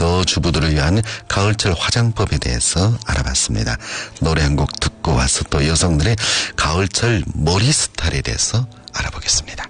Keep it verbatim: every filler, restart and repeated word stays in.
여주부들을 위한 가을철 화장법에 대해서 알아봤습니다. 노래 한 곡 듣고 와서 또 여성들의 가을철 머리 스타일에 대해서 알아보겠습니다.